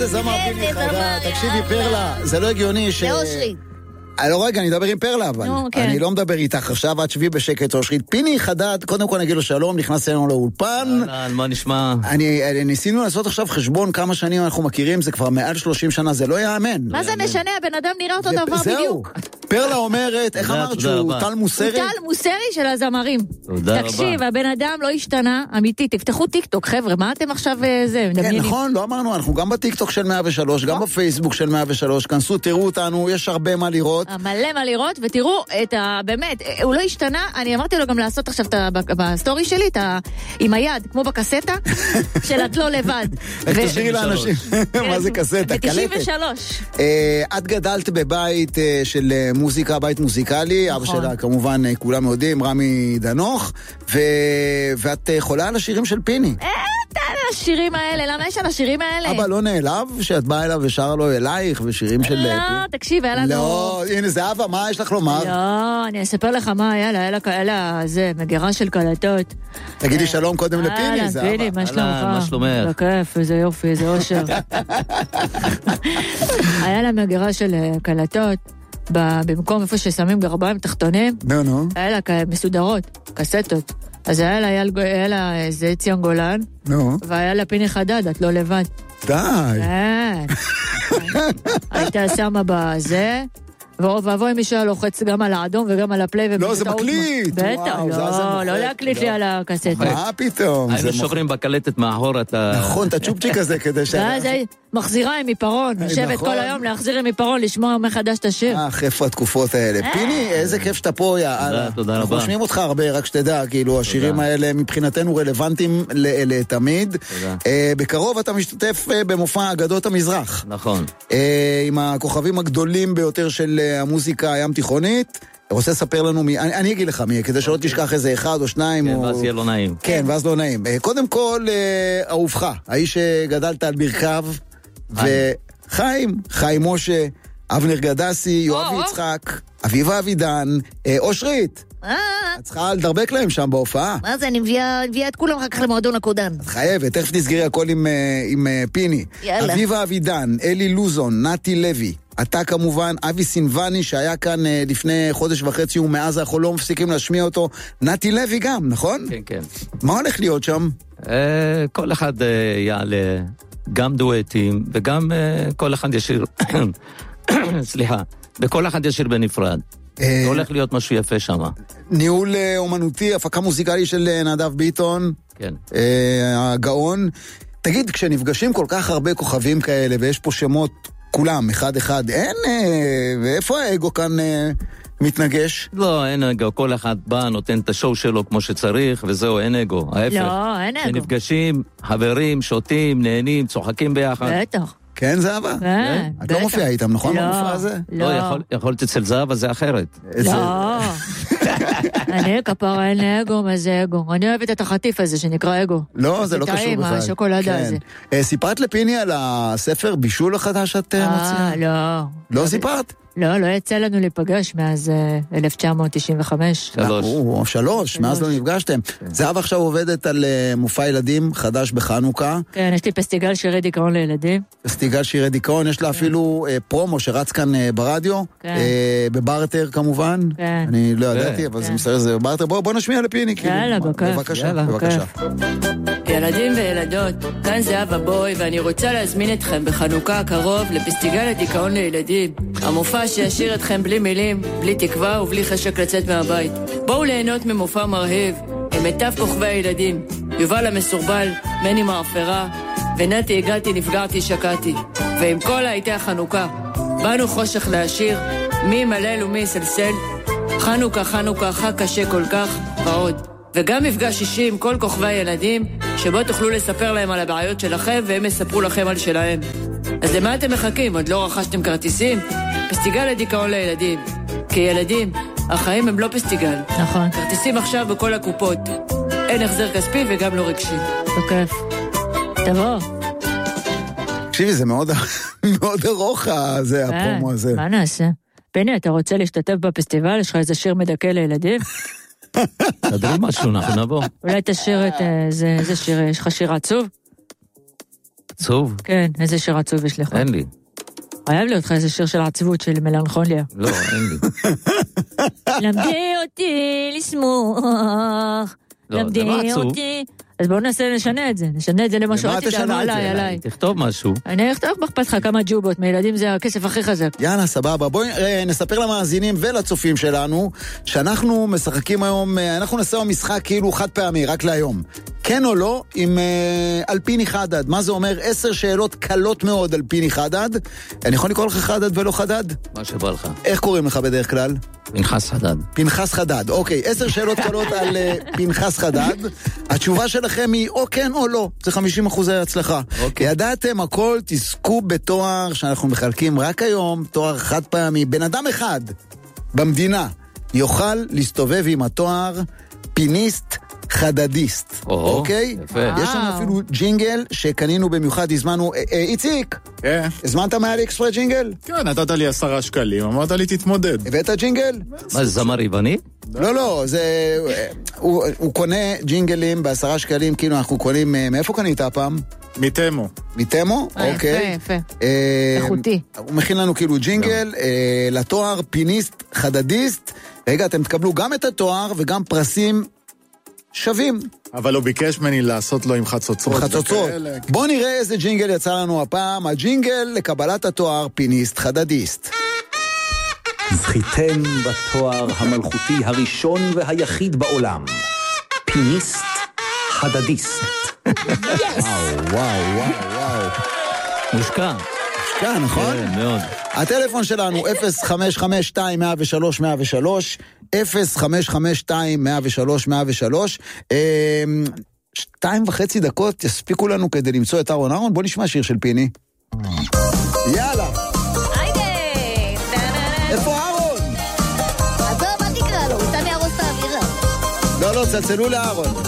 זמר פיני חדד. תקשיבי פרלה, זה לא הגיוני ש... זה אושרית. לא רגע, אני אדבר עם פרלה, אבל אני לא מדבר איתך עכשיו, עד שבי בשקט אושרית. פיני חדד, קודם כל נגיד לו שלום, נכנס אלינו לאולפן. מה נשמע? ניסינו לעשות עכשיו חשבון כמה שנים אנחנו מכירים, זה כבר מעל 30 שנה, זה לא יאמן. מה זה משנה? הבן אדם נראה אותו דבר בדיוק. פרלה אומרת, איך אמרת שהוא טל מוסרי? הוא טל מוסרי של הזמרים. תקשיב, הבן אדם לא השתנה, אמיתי, תפתחו טיקטוק, חבר'ה, מה אתם עכשיו זה? כן, נכון, לא אמרנו, אנחנו גם בטיקטוק של 103, גם בפייסבוק של 103, כנסו, תראו אותנו, יש הרבה מה לראות. מלא מה לראות, ותראו את באמת, הוא לא השתנה, אני אמרתי לו גם לעשות עכשיו בסטורי שלי, עם היד, כמו בקסטה, של את לא לבד. איך תשאירי לאנשים? מה זה קסטה? ב-93. את גדלת בבית של מוזיקה, בית מוזיקלי, אבא שלה כמובן כולם יודעים, רמי דנוך, ואת יכולה על השירים של פיני. השירים האלה, למה יש על השירים האלה? אבא לא נעלב שאת באה אליו ושרה לו אלייך ושירים של... לא, תקשיב, היה לנו... לא, הנה זה אבא, מה יש לך לומר? לא, אני אספר לך מה היה לה, זה, מגירה של קלטות. תגידי שלום קודם לפיני, זה אבא. פיני, מה שלומך? מה שלומך? בכיף, איזה יופי, איזה אושר. היה לה מגירה של קלטות. במקום איפה ששמים גרביים תחתונים, היה לה מסודרות, קסטות. אז היה לה איזה ציון גולן, והיה לה פיני חדד, את לא לבד. די. כן. הייתה שמה בזה, ואבוי מי שהיה לוחץ גם על האדום וגם על הפליי. לא, זה מקליט. בטח, לא להקליט לי על הקסטה. מה פתאום? היינו שוברים בקלטת מאחור אתה... נכון, את הצ'ופצ'יק הזה כדי ש... ואז מחזירה עם עיפרון, יושבת כל היום להחזיר עם עיפרון, לשמוע מחדש את השיר. איפה התקופות האלה. פיני, איזה כיף שאתה פה, יאללה. תודה רבה. אנחנו שומעים אותך הרבה, רק שתדע, כאילו, השירים האלה מבחינתנו רלוונטיים לתמיד. בקרוב אתה משתתף במופע אגדות המזרח. נכון. עם הכוכבים הגדולים ביותר של המוזיקה הים תיכונית. רוצה לספר לנו מי, אני אגיד לך מי, כדי שלא תשכח איזה אחד או שניים. כן, ואז יהיה לא נעים. כן, ואז לא נעים. קודם כל, אהובך, האיש שגדלת על ברכיו, חיים משה, אבנר גדסי, יואב יצחק, אביבה אבידן, אושרית. את צריכה לדרבק להם שם בהופעה. מה זה, אני מביאה את כולם אחר כך למועדון הקודם. את חייבת, תכף תסגרי הכל עם פיני. יאללה. אביבה אבידן, אלי לוזון, נתי לוי. אתה כמובן, אבי סינבני שהיה כאן לפני חודש וחצי ומאז אנחנו לא מפסיקים להשמיע אותו. נתי לוי גם, נכון? כן, כן. מה הולך להיות שם? כל אחד יעלה גם דואטים וגם כל אחד ישיר, סליחה, וכל אחד ישיר בנפרד. הולך להיות משהו יפה שם. ניהול אומנותי, הפקה מוזיקלי של נדב ביטון. כן. הגאון. תגיד, כשנפגשים כל כך הרבה כוכבים כאלה ויש פה שמות כולם, אחד, אין, ואיפה האגו כאן מתנגש? לא, אין אגו, כל אחד בא, נותן את השואו שלו כמו שצריך, וזהו, אין אגו, ההפך. לא, אין אגו. שנפגשים, חברים, שותים, נהנים, צוחקים ביחד. בטח. כן, זהבה? כן. את לא מופיעה איתם, נכון? במופע הזה? לא, יכולת אצל זהבה, זה אחרת. לא. אני כפרה אין אגו, מה זה אגו? אני אוהבת את החטיף הזה שנקרא אגו. לא, זה לא קשור בכלל. טעים, השוקולדה הזה. סיפרת לפיני על הספר בישול החדש שאת מציעה? לא. לא סיפרת? לא יצא לנו להיפגש מאז 1995. 3, מאז לא נפגשתם. זהבה עכשיו עובדת על מופע ילדים חדש בחנוכה. כן, יש לי פסטיגל שירי דיכאון לילדים. פסטיגל שירי דיכאון, יש לה אפילו פרומו שרץ כאן ברדיו, בברטר כמובן. אני לא ידעתי, אבל זה מסתכל זה בברטר. בוא נשמיע לפיני. יאללה, בבקשה. ילדים וילדות, כאן זהבה בוי, ואני רוצה להזמין אתכם בחנוכה הקרוב לפסטיגל הדיכאון לילדים. המופע שישאיר אתכם בלי מילים, בלי תקווה ובלי חשק לצאת מהבית. בואו ליהנות ממופע מרהיב, עם מיטב כוכבי הילדים, יובל המסורבל, מני מעפרה, ונתי הגעתי, נפגעתי, שקעתי. ועם כל הייתי החנוכה, באנו חושך להשאיר, מי מלל ומי סלסל, חנוכה, חג קשה כל כך, ועוד. וגם מפגש אישי עם כל כוכבי הילדים, שבו תוכלו לספר להם על הבעיות שלכם, והם יספרו לכם על שלהם. אז למה אתם מחכים? עוד לא רכשתם כרטיסים? פסטיגל לדיכאון לילדים. כי ילדים, החיים הם לא פסטיגל. נכון. כרטיסים עכשיו בכל הקופות. אין החזר כספי וגם לא רגשי. בכיף. תבוא. תקשיבי, זה מאוד ארוך זה, הפרומו הזה. מה נעשה? פיני, אתה רוצה להשתתף בפסטיבל? יש לך איזה שיר מדכא לילדים? תדרי משהו, אנחנו נבוא. אולי תשאיר את איזה שיר, יש לך שיר עצוב? עצוב? כן, איזה שיר עצוב יש לך? אין לי. חייב להיות לך איזה שיר של העצבות של מלנכוליה. לא, אין לי. למדי אותי לשמוח. למדי אותי. אז בואו נשנה את זה. נשנה את זה למשהו. למה תשנו את זה? עליי. תכתוב משהו. אני אכתוב באכפת לך כמה ג'ובות. מילדים זה הכסף הכי חזק. יאללה, סבבה. בואי נספר למאזינים ולצופים שלנו, שאנחנו משחקים היום, אנחנו נעשה היום משחק כאילו חד פעמי, רק להיום. כן או לא, עם אלפיני חדד. מה זה אומר? 10 שאלות קלות מאוד על פיני חדד. אני יכול לקרוא לך חדד ולא חדד? מה שבא לך. איך קוראים לך בדרך כלל? פנחס חדד. פנחס חדד, אוקיי. 10 שאלות קלות על פנחס חדד. התשובה שלכם היא או כן או לא. זה 50% הצלחה. אוקיי. ידעתם הכל, תזכו בתואר שאנחנו מחלקים רק היום, תואר חד פעמי. בן אדם אחד במדינה יוכל להסתובב עם התואר פיניסט חדדיסט, אוקיי? יפה. יש לנו אפילו ג'ינגל שקנינו במיוחד, הזמנו, איציק, הזמנת מאלי אקספרס ג'ינגל? כן, נתת לי 10 שקלים, אמרת לי תתמודד. הבאת ג'ינגל? מה, זה זמר יווני? לא, זה... הוא קונה ג'ינגלים ב10 שקלים, כאילו אנחנו קונים, מאיפה קנית הפעם? מתמו. מתמו? אוקיי. יפה. איכותי. הוא מכין לנו כאילו ג'ינגל לתואר פיניסט חדדיסט. רגע, אתם תקבלו גם את התואר וגם פרסים שווים. אבל הוא ביקש ממני לעשות לו עם חצוצרות. חצוצרות. בוא נראה איזה ג'ינגל יצא לנו הפעם. הג'ינגל לקבלת התואר פיניסט חדדיסט. זכיתם בתואר המלכותי הראשון והיחיד בעולם. פיניסט חדדיסט. וואו. מושקע. מושקע, נכון? כן, מאוד. הטלפון שלנו 0552-103-103, 0552-103-103. 2.5 דקות יספיקו לנו כדי למצוא את אהרון. בוא נשמע שיר של פיני. יאללה. איפה אהרון? עזוב, מה תקרא לו? הוא סתם ירוס את האווירה. לא, צלצלו לאהרון.